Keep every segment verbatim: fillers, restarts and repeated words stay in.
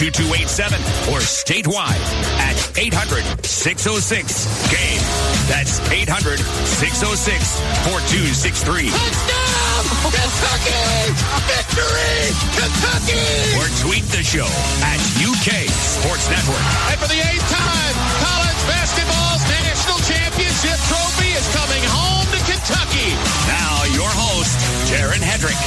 two two eight seven or statewide at eight hundred, six oh six, game. That's eight hundred, six oh six, four two six three. Touchdown! Kentucky! Victory! Kentucky! Or tweet the show at U K Sports Network. And for the eighth time, college basketball's national championship trophy is coming home to Kentucky. Now your host, Jaron Hedrick.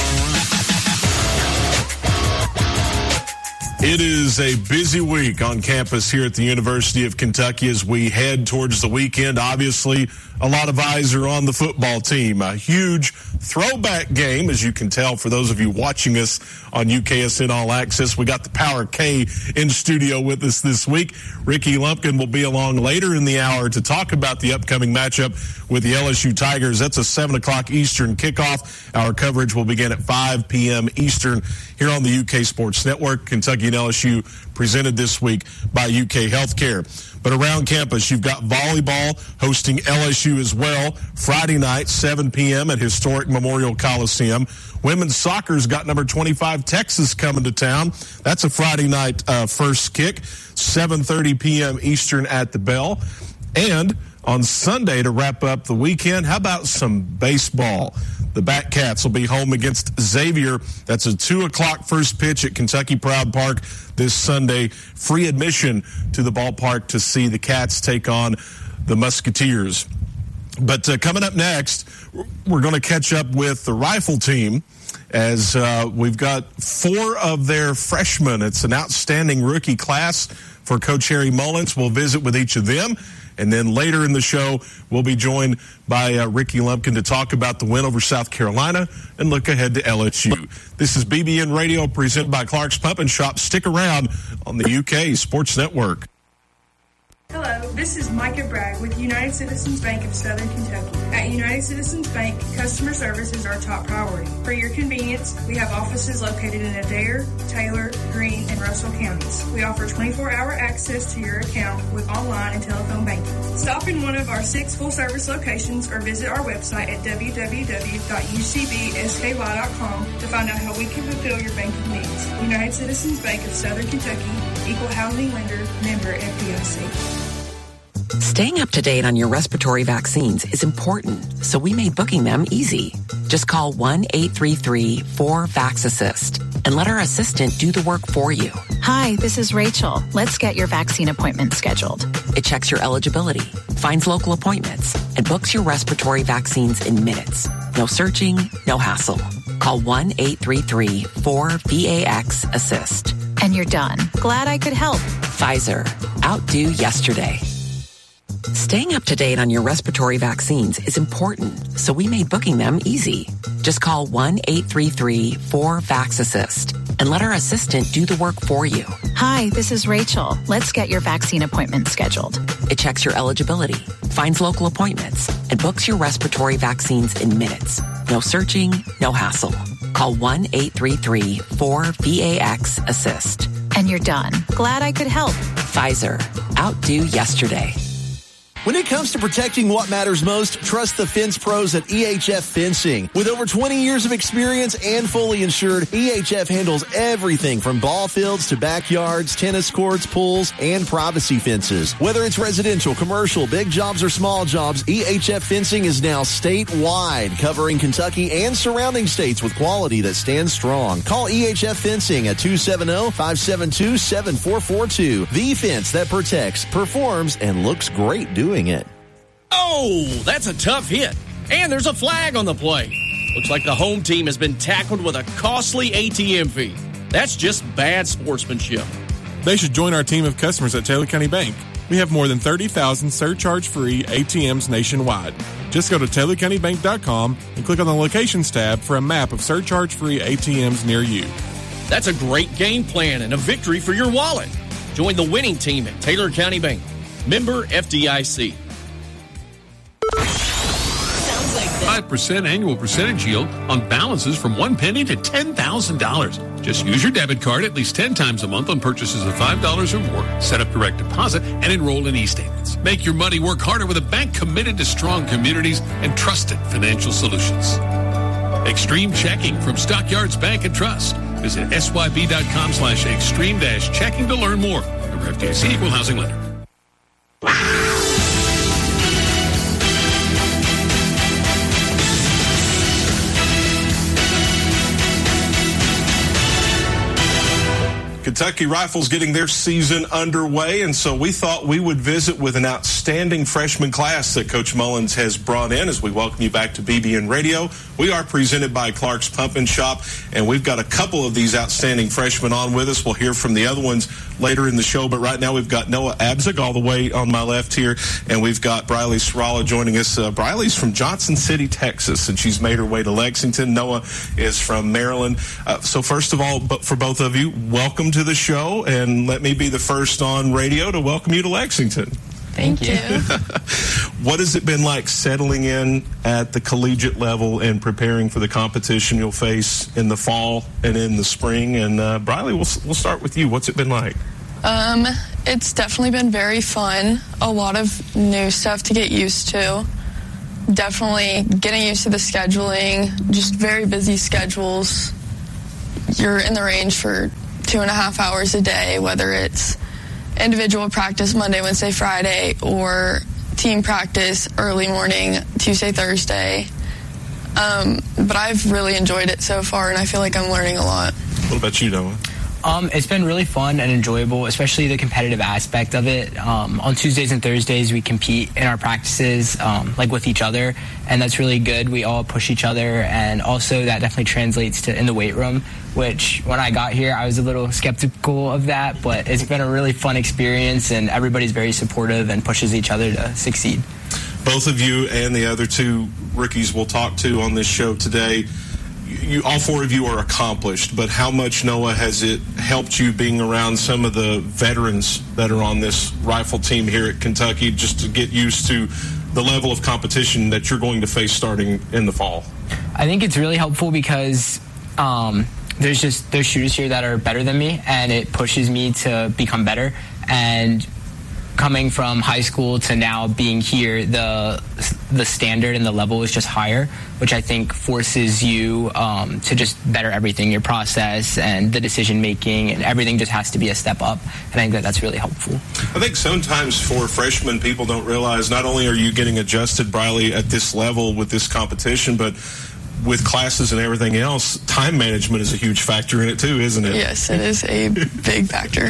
It is a busy week on campus here at the University of Kentucky as we head towards the weekend. Obviously, a lot of eyes are on the football team. A huge throwback game, as you can tell, for those of you watching us on U K S N All Access. We got the Power K in studio with us this week. Ricky Lumpkin will be along later in the hour to talk about the upcoming matchup with the L S U Tigers. That's a seven o'clock Eastern kickoff. Our coverage will begin at five p.m. Eastern here on the U K Sports Network. Kentucky and L S U presented this week by U K Healthcare. But around campus, you've got volleyball hosting L S U as well. Friday night, seven p.m. at historic Memorial Coliseum. Women's soccer's got number twenty-five Texas coming to town. That's a Friday night uh, first kick, seven thirty p.m. Eastern at the Bell. And on Sunday to wrap up the weekend, how about some baseball? The Batcats will be home against Xavier. That's a two o'clock first pitch at Kentucky Proud Park this Sunday. Free admission to the ballpark to see the Cats take on the Musketeers. But uh, coming up next, we're going to catch up with the rifle team as uh, we've got four of their freshmen. It's an outstanding rookie class for Coach Harry Mullins. We'll visit with each of them. And then later in the show, we'll be joined by uh, Ricky Lumpkin to talk about the win over South Carolina and look ahead to L S U. This is B B N Radio presented by Clark's Pump and Shop. Stick around on the U K Sports Network. Hello, this is Micah Bragg with United Citizens Bank of Southern Kentucky. At United Citizens Bank, customer service is our top priority. For your convenience, we have offices located in Adair, Taylor, Greene, and Russell counties. We offer twenty-four hour access to your account with online and telephone banking. Stop in one of our six full-service locations or visit our website at w w w dot u c b s k y dot com to find out how we can fulfill your banking needs. United Citizens Bank of Southern Kentucky, Equal Housing Lender, member F D I C. Staying up to date on your respiratory vaccines is important, so we made booking them easy. Just call one eight three three four vax assist and let our assistant do the work for you. Hi, this is Rachel. Let's get your vaccine appointment scheduled. It checks your eligibility, finds local appointments, and books your respiratory vaccines in minutes. No searching, no hassle. Call one eight three three four V A X assist. And you're done. Glad I could help. Pfizer. Outdo yesterday. Staying up to date on your respiratory vaccines is important, so we made booking them easy. Just call one eight three three four vax assist and let our assistant do the work for you. Hi, this is Rachel. Let's get your vaccine appointment scheduled. It checks your eligibility, finds local appointments, and books your respiratory vaccines in minutes. No searching, no hassle. Call one eight three three four V A X assist. And you're done. Glad I could help. Pfizer. Outdo yesterday. When it comes to protecting what matters most, trust the fence pros at E H F Fencing. With over twenty years of experience and fully insured, E H F handles everything from ball fields to backyards, tennis courts, pools, and privacy fences. Whether it's residential, commercial, big jobs, or small jobs, E H F Fencing is now statewide, covering Kentucky and surrounding states with quality that stands strong. Call E H F Fencing at two seven zero, five seven two, seven four four two. The fence that protects, performs, and looks great doing it. Oh, that's a tough hit. And there's a flag on the play. Looks like the home team has been tackled with a costly A T M fee. That's just bad sportsmanship. They should join our team of customers at Taylor County Bank. We have more than thirty thousand surcharge-free A T Ms nationwide. Just go to taylor county bank dot com and click on the Locations tab for a map of surcharge-free A T Ms near you. That's a great game plan and a victory for your wallet. Join the winning team at Taylor County Bank. Member F D I C. five percent annual percentage yield on balances from one penny to ten thousand dollars. Just use your debit card at least ten times a month on purchases of five dollars or more. Set up direct deposit and enroll in e-statements. Make your money work harder with a bank committed to strong communities and trusted financial solutions. Extreme checking from Stockyards Bank and Trust. Visit syb.com slash extreme dash checking to learn more. Member F D I C, equal housing lender. Kentucky Rifles getting their season underway, and so we thought we would visit with an outstanding freshman class that Coach Mullins has brought in as we welcome you back to B B N Radio. We are presented by Clark's Pump and Shop, and we've got a couple of these outstanding freshmen on with us. We'll hear from the other ones later in the show, but right now we've got Noah Abzug all the way on my left here, and we've got Briley Serrala joining us. Uh, Briley's from Johnson City, Texas, and she's made her way to Lexington. Noah is from Maryland. Uh, so first of all, but for both of you, welcome to the show, and let me be the first on radio to welcome you to Lexington. Thank you. What has it been like settling in at the collegiate level and preparing for the competition you'll face in the fall and in the spring? And uh, Briley, we'll, we'll start with you. What's it been like? Um, it's definitely been very fun. A lot of new stuff to get used to. Definitely getting used to the scheduling, just very busy schedules. You're in the range for two and a half hours a day, whether it's individual practice Monday, Wednesday, Friday, or team practice early morning, Tuesday, Thursday. Um, but I've really enjoyed it so far, and I feel like I'm learning a lot. What about you, Noah? Um, it's been really fun and enjoyable, especially the competitive aspect of it. Um, on Tuesdays and Thursdays, we compete in our practices, um, like with each other, and that's really good. We all push each other, and also that definitely translates to in the weight room, which when I got here, I was a little skeptical of that, but it's been a really fun experience, and everybody's very supportive and pushes each other to succeed. Both of you and the other two rookies we'll talk to on this show today, You, all four of you are accomplished, but how much, Noah, has it helped you being around some of the veterans that are on this rifle team here at Kentucky, just to get used to the level of competition that you're going to face starting in the fall? I think it's really helpful because um, there's just there's shooters here that are better than me, and it pushes me to become better. And coming from high school to now being here, the the standard and the level is just higher, which I think forces you um, to just better everything, your process and the decision making, and everything just has to be a step up. And I think that that's really helpful. I think sometimes for freshmen, people don't realize not only are you getting adjusted, Briley, at this level with this competition, but with classes and everything else, time management is a huge factor in it too, isn't it? Yes, it is a big factor.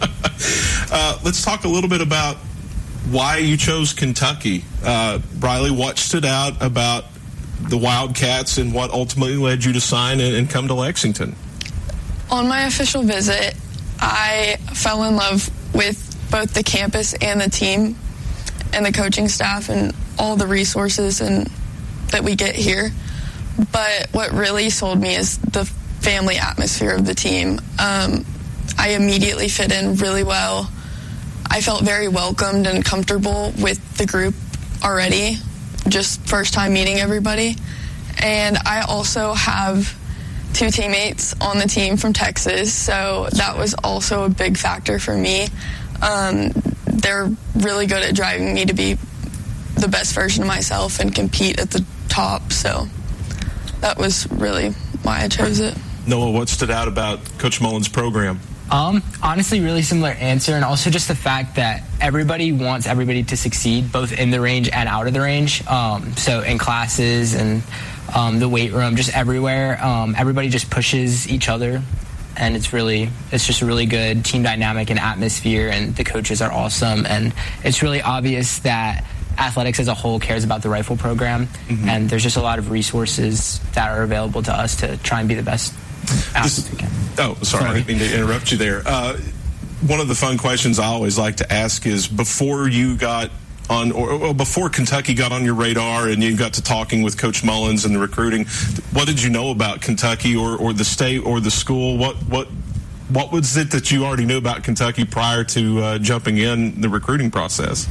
uh, let's talk a little bit about why you chose Kentucky. Uh, Briley, what stood out about the Wildcats and what ultimately led you to sign and, and come to Lexington? On my official visit, I fell in love with both the campus and the team and the coaching staff and all the resources and that we get here. But what really sold me is the family atmosphere of the team. Um, I immediately fit in really well. I felt very welcomed and comfortable with the group already, just first time meeting everybody. And I also have two teammates on the team from Texas, so that was also a big factor for me. Um, they're really good at driving me to be the best version of myself and compete at the top, so that was really why I chose it. Noah, what stood out about Coach Mullins' program? Um, honestly, really similar answer, and also just the fact that everybody wants everybody to succeed, both in the range and out of the range. Um, so in classes and um, the weight room, just everywhere, um, everybody just pushes each other, and it's really, it's just a really good team dynamic and atmosphere, and the coaches are awesome, and it's really obvious that athletics as a whole cares about the rifle program, mm-hmm. and there's just a lot of resources that are available to us to try and be the best athletes we can. Oh, sorry, sorry, I didn't mean to interrupt you there. Uh, one of the fun questions I always like to ask is, before you got on, or, or before Kentucky got on your radar and you got to talking with Coach Mullins and the recruiting, what did you know about Kentucky or, or the state or the school? What what what was it that you already knew about Kentucky prior to uh, jumping in the recruiting process?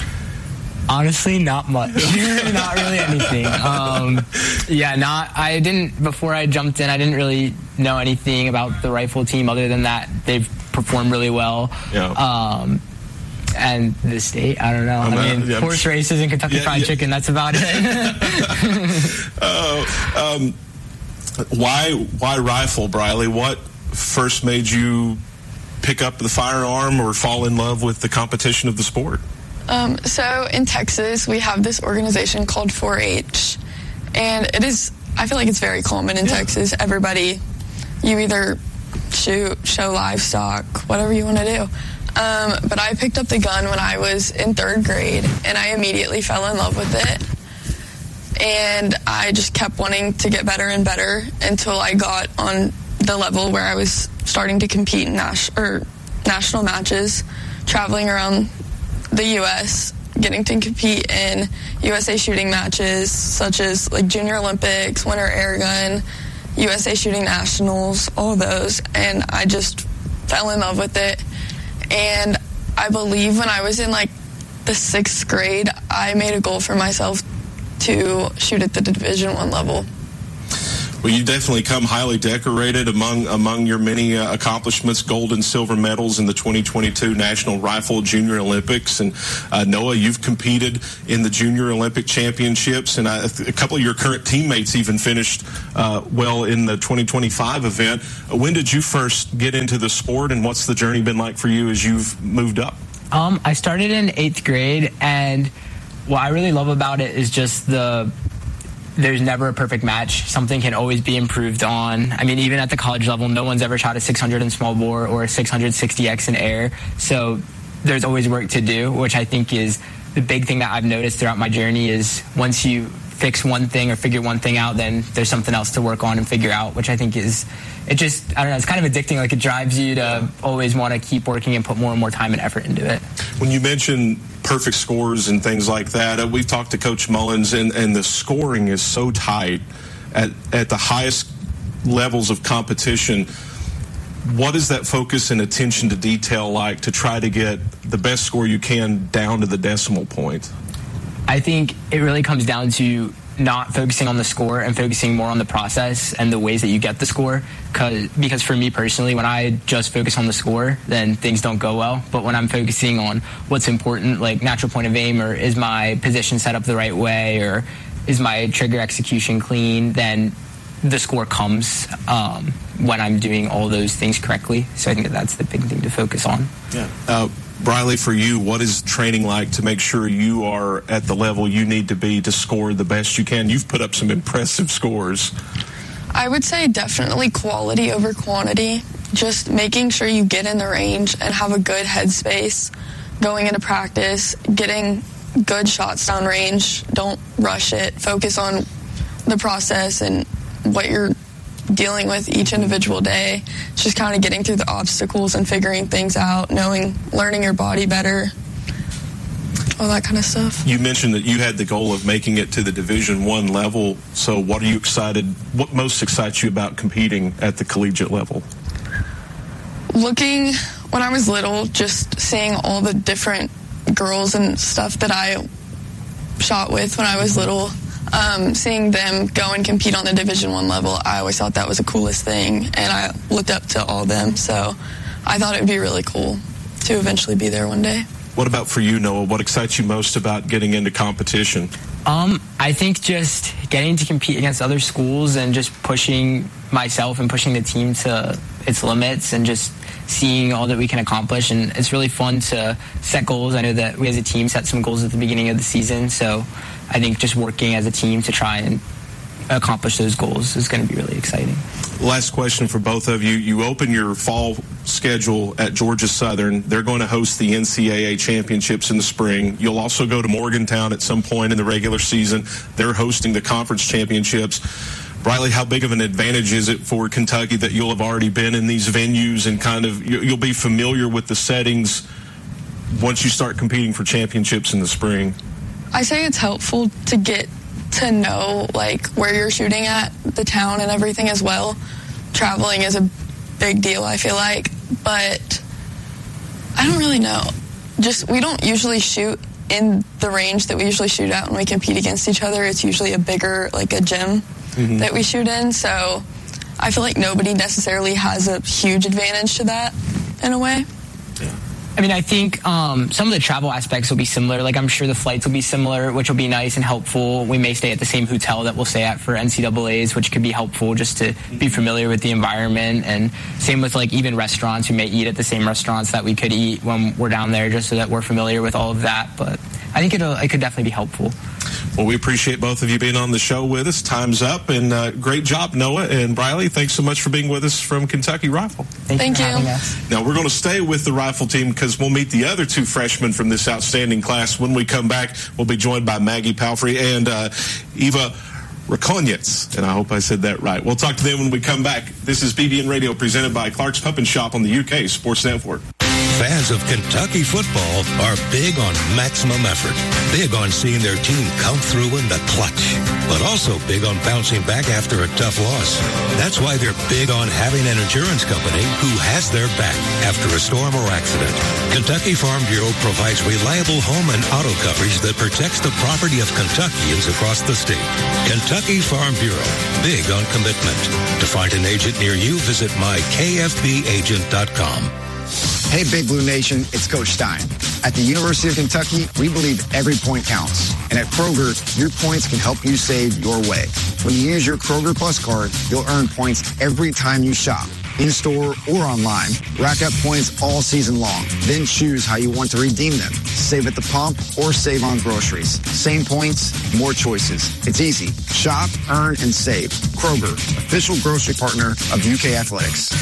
Honestly, not much. Not really anything. Um, yeah, not. I didn't, before I jumped in, I didn't really know anything about the rifle team other than that they've performed really well. Yeah. Um, and the state, I don't know. I'm I mean, not, yeah, horse races and Kentucky yeah, Fried yeah. Chicken, that's about it. uh, um, Why why rifle, Briley? What first made you pick up the firearm or fall in love with the competition of the sport? Um, so in Texas, we have this organization called four H, and it is, I feel like it's very common in yeah. Texas. Everybody, you either shoot, show livestock, whatever you want to do. Um, but I picked up the gun when I was in third grade, and I immediately fell in love with it. And I just kept wanting to get better and better until I got on the level where I was starting to compete in nas- or national matches, traveling around the U S, getting to compete in U S A shooting matches, such as like Junior Olympics, Winter Air Gun, U S A Shooting Nationals, all of those. And I just fell in love with it. And I believe when I was in like the sixth grade, I made a goal for myself to shoot at the Division One level. Well, you definitely come highly decorated among among your many uh, accomplishments, gold and silver medals in the twenty twenty-two National Rifle Junior Olympics. And uh, Noah, you've competed in the Junior Olympic Championships, and uh, a couple of your current teammates even finished uh, well in the twenty twenty-five event. Uh, when did you first get into the sport, and what's the journey been like for you as you've moved up? Um, I started in eighth grade, and what I really love about it is just the there's never a perfect match. Something can always be improved on. I mean, even at the college level, no one's ever shot a six hundred in small bore or a six sixty X in air. So there's always work to do, which I think is the big thing that I've noticed throughout my journey is once you fix one thing or figure one thing out, then there's something else to work on and figure out, which I think is, it just, I don't know, it's kind of addicting. Like it drives you to always want to keep working and put more and more time and effort into it. When you mention perfect scores and things like that, uh, we've talked to Coach Mullins, and, and the scoring is so tight at, at the highest levels of competition. What is that focus and attention to detail like to try to get the best score you can down to the decimal point? I think it really comes down to not focusing on the score and focusing more on the process and the ways that you get the score. Cause, because for me personally, when I just focus on the score, then things don't go well. But when I'm focusing on what's important, like natural point of aim, or is my position set up the right way, or is my trigger execution clean, then the score comes um, when I'm doing all those things correctly. So I think that that's the big thing to focus on. Yeah. Uh, Briley, for you, what is training like to make sure you are at the level you need to be to score the best you can? You've put up some impressive scores. I would say definitely quality over quantity. Just making sure you get in the range and have a good headspace going into practice, getting good shots down range. Don't rush it. Focus on the process and what you're dealing with each individual day. It's just kind of getting through the obstacles and figuring things out, knowing, learning your body better, all that kind of stuff. You mentioned that you had the goal of making it to the Division One level. So what are you excited, what most excites you about competing at the collegiate level? Looking, when I was little, just seeing all the different girls and stuff that I shot with when I was little, Um, seeing them go and compete on the Division One level, I always thought that was the coolest thing, and I looked up to all of them, so I thought it would be really cool to eventually be there one day. What about for you, Noah? What excites you most about getting into competition? Um, I think just getting to compete against other schools and just pushing myself and pushing the team to its limits and just seeing all that we can accomplish. And it's really fun to set goals. I know that we as a team set some goals at the beginning of the season, so I think just working as a team to try and accomplish those goals is going to be really exciting. Last question for both of you. You open your fall schedule at Georgia Southern. They're going to host the N C double A championships in the spring. You'll also go to Morgantown at some point in the regular season. They're hosting the conference championships. Briley, how big of an advantage is it for Kentucky that you'll have already been in these venues and kind of you'll be familiar with the settings once you start competing for championships in the spring? I say it's helpful to get to know like where you're shooting at, the town and everything as well. Traveling is a big deal, I feel like, but I don't really know. Just we don't usually shoot in the range that we usually shoot at when we compete against each other. It's usually a bigger, like a gym mm-hmm. that we shoot in, so I feel like nobody necessarily has a huge advantage to that in a way. Yeah. I mean, I think um, some of the travel aspects will be similar. Like, I'm sure the flights will be similar, which will be nice and helpful. We may stay at the same hotel that we'll stay at for N C double A's, which could be helpful just to be familiar with the environment. And same with, like, even restaurants. We may eat at the same restaurants that we could eat when we're down there, just so that we're familiar with all of that. But I think it'll, it could definitely be helpful. Well, we appreciate both of you being on the show with us. Time's up, and uh, great job, Noah and Briley. Thanks so much for being with us from Kentucky Rifle. Thank, Thank you. you. For having us. Now, we're going to stay with the Rifle team because we'll meet the other two freshmen from this outstanding class. When we come back, we'll be joined by Maggie Palfrey and uh, Eva Rakonitz, and I hope I said that right. We'll talk to them when we come back. This is B B N Radio presented by Clark's Pup and Shop on the U K Sports Network. Fans of Kentucky football are big on maximum effort, big on seeing their team come through in the clutch, but also big on bouncing back after a tough loss. That's why they're big on having an insurance company who has their back after a storm or accident. Kentucky Farm Bureau provides reliable home and auto coverage that protects the property of Kentuckians across the state. Kentucky Farm Bureau, big on commitment. To find an agent near you, visit my K F B agent dot com. Hey, Big Blue Nation, it's Coach Stein. At the University of Kentucky, we believe every point counts. And at Kroger, your points can help you save your way. When you use your Kroger Plus card, you'll earn points every time you shop, in-store or online. Rack up points all season long. Then choose how you want to redeem them. Save at the pump or save on groceries. Same points, more choices. It's easy. Shop, earn, and save. Kroger, official grocery partner of U K Athletics.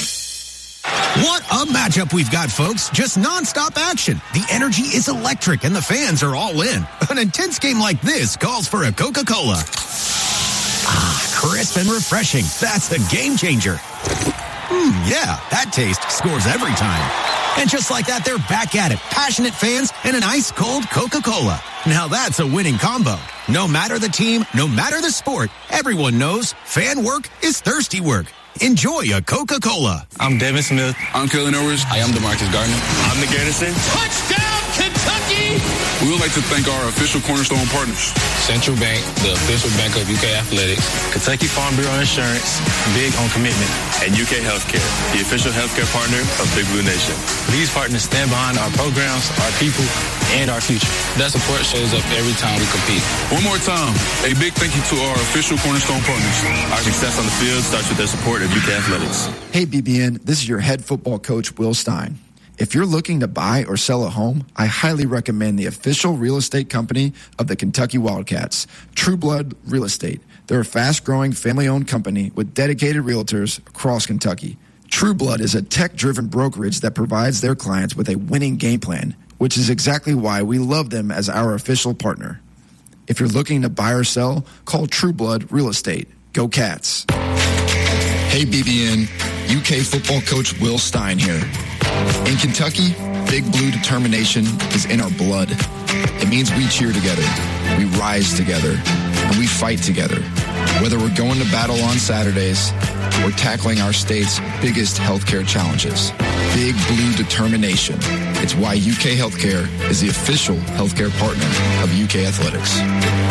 What a matchup we've got, folks. Just nonstop action. The energy is electric and the fans are all in. An intense game like this calls for a Coca-Cola. Ah, crisp and refreshing. That's a game changer. Hmm, yeah, that taste scores every time. And just like that, they're back at it. Passionate fans and an ice-cold Coca-Cola. Now that's a winning combo. No matter the team, no matter the sport, everyone knows fan work is thirsty work. Enjoy a Coca-Cola. I'm Devin Smith. I'm Kellen Owers. I am DeMarcus Gardner. I'm Nick Anderson. Touchdown, Kentucky! We would like to thank our official Cornerstone partners. Central Bank, the official bank of U K Athletics. Kentucky Farm Bureau Insurance, big on commitment. And U K Healthcare, the official healthcare partner of Big Blue Nation. These partners stand behind our programs, our people, and our future. That support shows up every time we compete. One more time, a big thank you to our official Cornerstone partners. Our success on the field starts with their support of U K Athletics. Hey, B B N, this is your head football coach, Will Stein. If you're looking to buy or sell a home, I highly recommend the official real estate company of the Kentucky Wildcats, True Blood Real Estate. They're a fast-growing, family-owned company with dedicated realtors across Kentucky. True Blood is a tech-driven brokerage that provides their clients with a winning game plan, which is exactly why we love them as our official partner. If you're looking to buy or sell, call True Blood Real Estate. Go Cats. Hey, B B N, U K football coach Will Stein here. In Kentucky, Big Blue determination is in our blood. It means we cheer together, we rise together, and we fight together. Whether we're going to battle on Saturdays or tackling our state's biggest healthcare challenges. Big Blue determination. It's why U K Healthcare is the official healthcare partner of U K Athletics.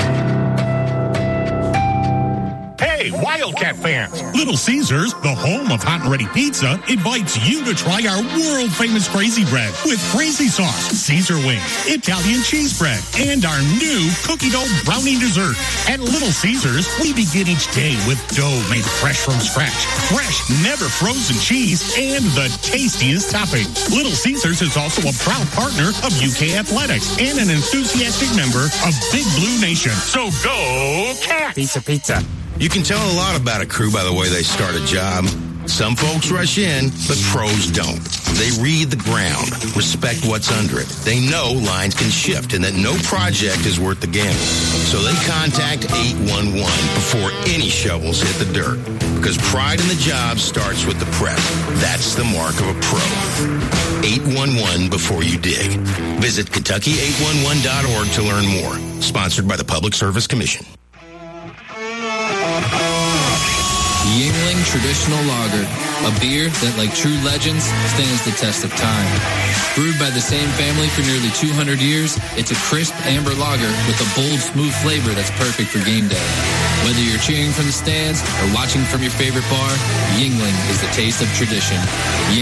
Hey, Wildcat fans! Little Caesars, the home of hot and ready pizza, invites you to try our world-famous Crazy Bread with crazy sauce, Caesar wings, Italian cheese bread, and our new cookie dough brownie dessert. At Little Caesars, we begin each day with dough made fresh from scratch, fresh, never frozen cheese, and the tastiest toppings. Little Caesars is also a proud partner of U K Athletics and an enthusiastic member of Big Blue Nation. So go Cats! Pizza, pizza. You can tell a lot about a crew by the way they start a job. Some folks rush in, but pros don't. They read the ground, respect what's under it. They know lines can shift and that no project is worth the gamble. So they contact eight one one before any shovels hit the dirt. Because pride in the job starts with the prep. That's the mark of a pro. eight one one before you dig. Visit Kentucky eight one one dot org to learn more. Sponsored by the Public Service Commission. Yuengling Traditional Lager, a beer that, like true legends, stands the test of time. Brewed by the same family for nearly two hundred years, it's a crisp amber lager with a bold, smooth flavor that's perfect for game day. Whether you're cheering from the stands or watching from your favorite bar, Yuengling is the taste of tradition.